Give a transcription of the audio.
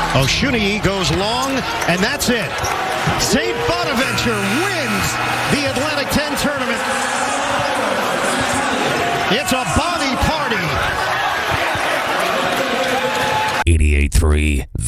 Oshuni goes long, and that's it. St. Bonaventure wins the Atlantic 10 tournament. It's a body party. 88.3